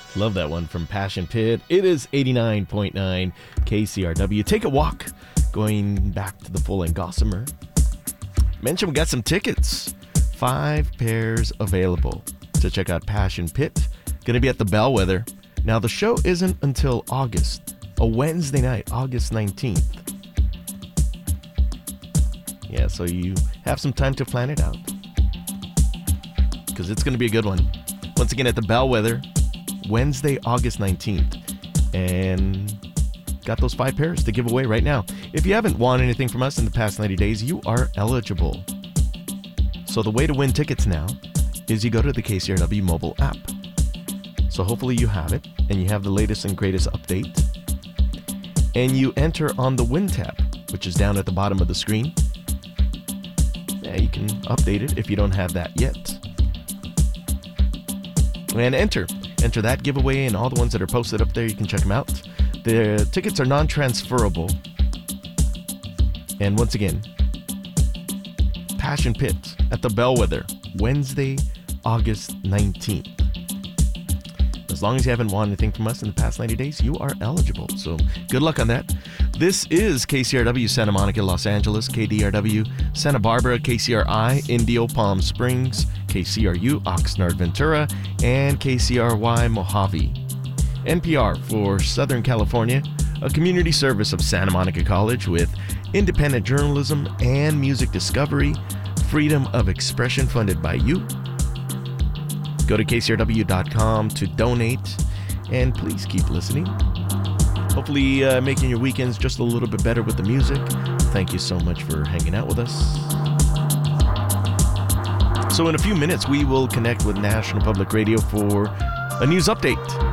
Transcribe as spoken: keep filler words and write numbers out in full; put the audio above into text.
Love that one from Passion Pit. It is eighty-nine point nine K C R W. Take a walk. Going back to the full and Gossamer. Mention we got some tickets. Five pairs available to check out Passion Pit. Going to be at the Bellwether. Now, the show isn't until August. A Wednesday night, August nineteenth. Yeah, so you have some time to plan it out. Because it's going to be a good one. Once again, at the Bellwether, Wednesday, August nineteenth. And got those five pairs to give away right now. If you haven't won anything from us in the past ninety days, you are eligible. So the way to win tickets now is you go to the K C R W mobile app. So hopefully you have it, and you have the latest and greatest update. And you enter on the Win tab, which is down at the bottom of the screen. Yeah, you can update it if you don't have that yet. And enter. Enter that giveaway and all the ones that are posted up there. You can check them out. The tickets are non-transferable. And once again, Passion Pit at the Bellwether, Wednesday, August nineteenth. As long as you haven't won anything from us in the past ninety days, you are eligible. So good luck on that. This is K C R W Santa Monica, Los Angeles, K D R W Santa Barbara, K C R I Indio, Palm Springs, K C R U Oxnard, Ventura, and K C R Y Mojave. N P R for Southern California, a community service of Santa Monica College with independent journalism and music discovery, freedom of expression funded by you. Go to K C R W dot com to donate, and please keep listening. Hopefully uh, making your weekends just a little bit better with the music. Thank you so much for hanging out with us. So in a few minutes, we will connect with National Public Radio for a news update.